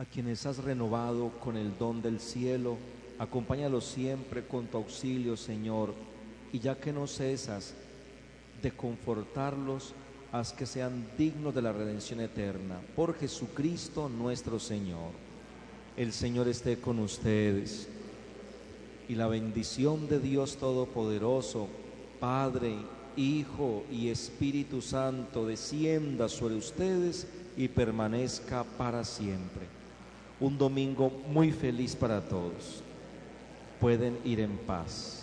A quienes has renovado con el don del cielo, acompáñalos siempre con tu auxilio, Señor, y ya que no cesas de confortarlos, haz que sean dignos de la redención eterna. Por Jesucristo nuestro Señor. El Señor esté con ustedes. Y la bendición de Dios Todopoderoso, Padre, Hijo y Espíritu Santo, descienda sobre ustedes y permanezca para siempre. Un domingo muy feliz para todos. Pueden ir en paz.